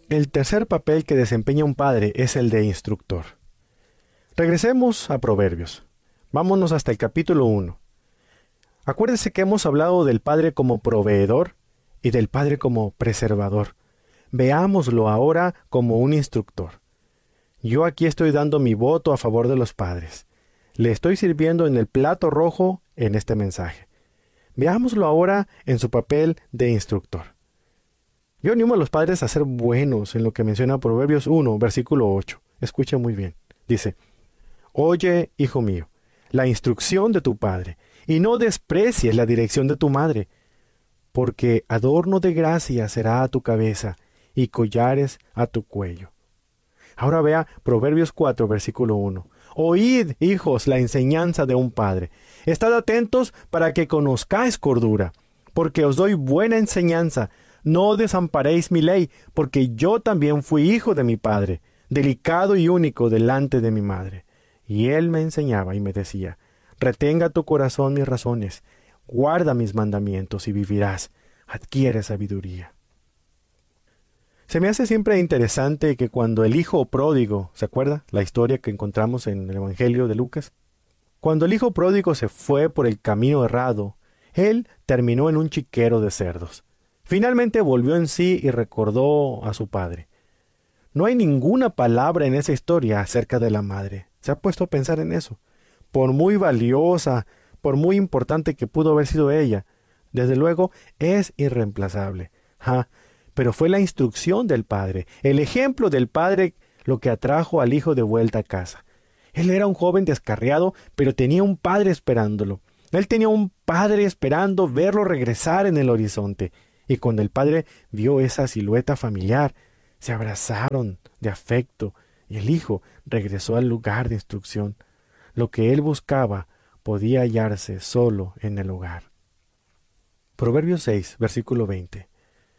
El tercer papel que desempeña un padre es el de instructor. Regresemos a Proverbios. Vámonos hasta el capítulo 1. Acuérdese que hemos hablado del padre como proveedor y del padre como preservador. Veámoslo ahora como un instructor. Yo aquí estoy dando mi voto a favor de los padres. Le estoy sirviendo en el plato rojo en este mensaje. Veámoslo ahora en su papel de instructor. Yo animo a los padres a ser buenos en lo que menciona Proverbios 1, versículo 8. Escuche muy bien. Dice: Oye, hijo mío, la instrucción de tu padre, y no desprecies la dirección de tu madre, porque adorno de gracia será a tu cabeza, y collares a tu cuello. Ahora vea Proverbios 4, versículo 1. Oíd, hijos, la enseñanza de un padre. Estad atentos para que conozcáis cordura, porque os doy buena enseñanza. No desamparéis mi ley, porque yo también fui hijo de mi padre, delicado y único delante de mi madre. Y él me enseñaba y me decía: retenga tu corazón mis razones, guarda mis mandamientos y vivirás, adquiere sabiduría. Se me hace siempre interesante que cuando el hijo pródigo, ¿se acuerda? La historia que encontramos en el Evangelio de Lucas. Cuando el hijo pródigo se fue por el camino errado, él terminó en un chiquero de cerdos. Finalmente volvió en sí y recordó a su padre. No hay ninguna palabra en esa historia acerca de la madre. ¿Se ha puesto a pensar en eso? Por muy valiosa, por muy importante que pudo haber sido ella, desde luego es irreemplazable. Pero fue la instrucción del padre, el ejemplo del padre, lo que atrajo al hijo de vuelta a casa. Él era un joven descarriado, pero tenía un padre esperándolo. Él tenía un padre esperando verlo regresar en el horizonte. Y cuando el padre vio esa silueta familiar, se abrazaron de afecto, y el hijo regresó al lugar de instrucción. Lo que él buscaba podía hallarse solo en el hogar. Proverbios 6, versículo 20.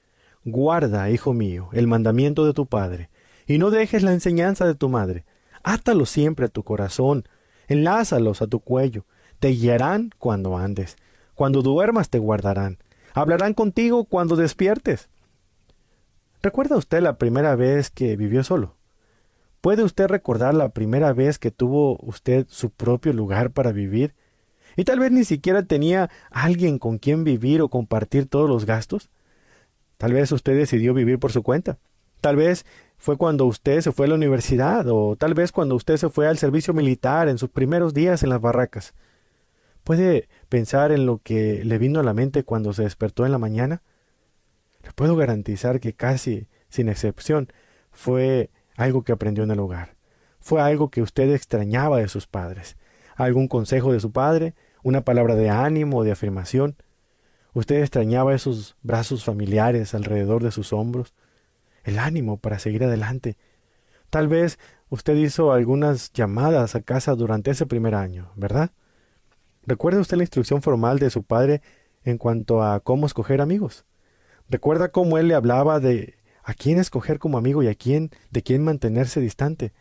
Guarda, hijo mío, el mandamiento de tu padre, y no dejes la enseñanza de tu madre. Átalos siempre a tu corazón, enlázalos a tu cuello. Te guiarán cuando andes, cuando duermas te guardarán. Hablarán contigo cuando despiertes. ¿Recuerda usted la primera vez que vivió solo? ¿Puede usted recordar la primera vez que tuvo usted su propio lugar para vivir? Y tal vez ni siquiera tenía alguien con quien vivir o compartir todos los gastos. Tal vez usted decidió vivir por su cuenta. Tal vez fue cuando usted se fue a la universidad, o tal vez cuando usted se fue al servicio militar en sus primeros días en las barracas. ¿Puede pensar en lo que le vino a la mente cuando se despertó en la mañana? Le puedo garantizar que casi, sin excepción, fue algo que aprendió en el hogar. Fue algo que usted extrañaba de sus padres. Algún consejo de su padre, una palabra de ánimo o de afirmación. Usted extrañaba esos brazos familiares alrededor de sus hombros, el ánimo para seguir adelante. Tal vez usted hizo algunas llamadas a casa durante ese primer año, ¿verdad? ¿Recuerda usted la instrucción formal de su padre en cuanto a cómo escoger amigos? ¿Recuerda cómo él le hablaba de a quién escoger como amigo y de quién mantenerse distante?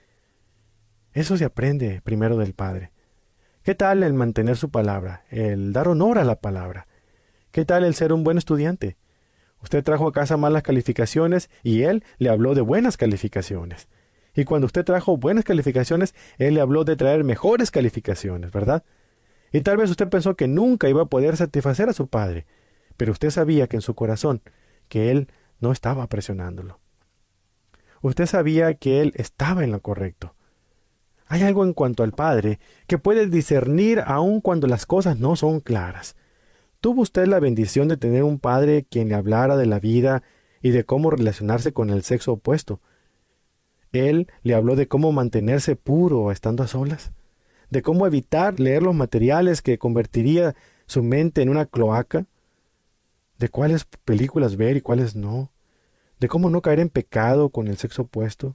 Eso se aprende primero del padre. ¿Qué tal el mantener su palabra, el dar honor a la palabra? ¿Qué tal el ser un buen estudiante? Usted trajo a casa malas calificaciones y él le habló de buenas calificaciones. Y cuando usted trajo buenas calificaciones, él le habló de traer mejores calificaciones, ¿verdad? Y tal vez usted pensó que nunca iba a poder satisfacer a su padre, pero usted sabía que en su corazón que él no estaba presionándolo. Usted sabía que él estaba en lo correcto. Hay algo en cuanto al padre que puede discernir aun cuando las cosas no son claras. ¿Tuvo usted la bendición de tener un padre quien le hablara de la vida y de cómo relacionarse con el sexo opuesto? Él le habló de cómo mantenerse puro estando a solas, de cómo evitar leer los materiales que convertiría su mente en una cloaca, de cuáles películas ver y cuáles no, de cómo no caer en pecado con el sexo opuesto.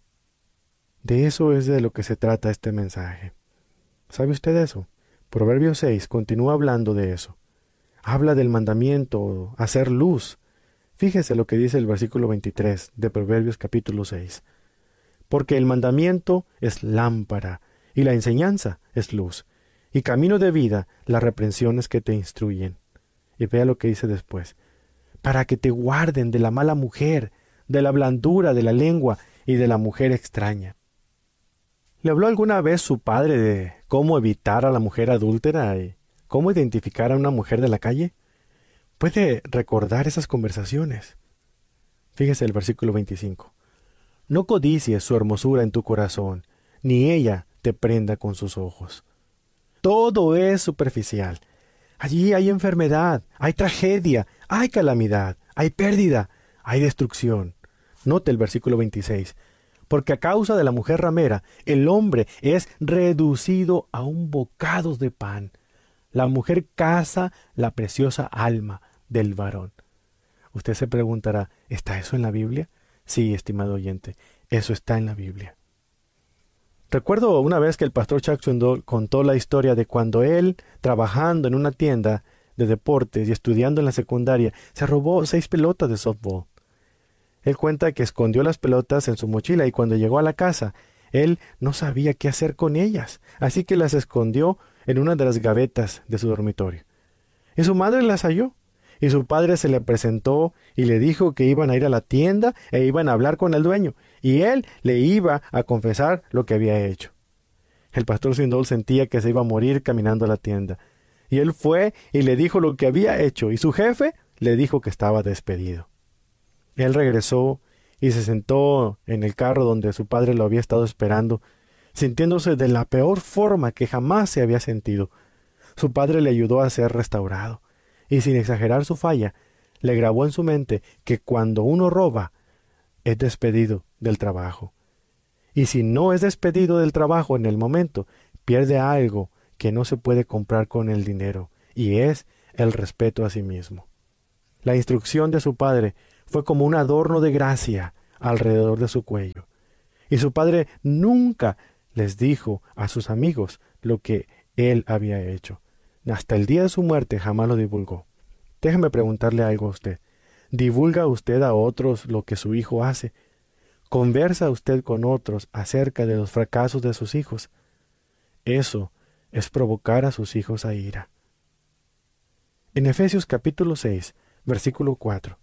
De eso es de lo que se trata este mensaje. ¿Sabe usted eso? Proverbios 6 continúa hablando de eso. Habla del mandamiento, hacer luz. Fíjese lo que dice el versículo 23 de Proverbios capítulo 6. Porque el mandamiento es lámpara, y la enseñanza es luz, y camino de vida las reprensiones que te instruyen. Y vea lo que dice después. Para que te guarden de la mala mujer, de la blandura de la lengua y de la mujer extraña. ¿Le habló alguna vez su padre de cómo evitar a la mujer adúltera y cómo identificar a una mujer de la calle? Puede recordar esas conversaciones. Fíjese el versículo 25. No codicies su hermosura en tu corazón, ni ella te prenda con sus ojos. Todo es superficial. Allí hay enfermedad, hay tragedia, hay calamidad, hay pérdida, hay destrucción. Note el versículo 26. Porque a causa de la mujer ramera, el hombre es reducido a un bocado de pan. La mujer caza la preciosa alma del varón. Usted se preguntará, ¿está eso en la Biblia? Sí, estimado oyente, eso está en la Biblia. Recuerdo una vez que el pastor Chuck Swindoll contó la historia de cuando él, trabajando en una tienda de deportes y estudiando en la secundaria, se robó 6 pelotas de softball. Él cuenta que escondió las pelotas en su mochila y cuando llegó a la casa, él no sabía qué hacer con ellas, así que las escondió en una de las gavetas de su dormitorio. Y su madre las halló, y su padre se le presentó y le dijo que iban a ir a la tienda e iban a hablar con el dueño, y él le iba a confesar lo que había hecho. El pastor Swindoll sentía que se iba a morir caminando a la tienda, y él fue y le dijo lo que había hecho, y su jefe le dijo que estaba despedido. Él regresó y se sentó en el carro donde su padre lo había estado esperando, sintiéndose de la peor forma que jamás se había sentido. Su padre le ayudó a ser restaurado, y sin exagerar su falla, le grabó en su mente que cuando uno roba, es despedido del trabajo. Y si no es despedido del trabajo en el momento, pierde algo que no se puede comprar con el dinero, y es el respeto a sí mismo. La instrucción de su padre fue como un adorno de gracia alrededor de su cuello. Y su padre nunca les dijo a sus amigos lo que él había hecho. Hasta el día de su muerte jamás lo divulgó. Déjeme preguntarle algo a usted. ¿Divulga usted a otros lo que su hijo hace? ¿Conversa usted con otros acerca de los fracasos de sus hijos? Eso es provocar a sus hijos a ira. En Efesios capítulo 6, versículo 4,